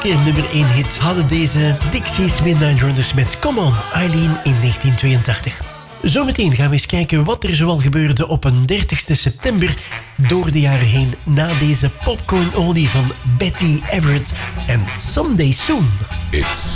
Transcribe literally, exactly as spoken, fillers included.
nummer één hit hadden deze Dixie's Midnight Runners met Come On, Eileen in negentien tweeëntachtig. Zometeen gaan we eens kijken wat er zoal gebeurde op een dertigste september door de jaren heen na deze popcorn oldie van Betty Everett en Someday Soon. It's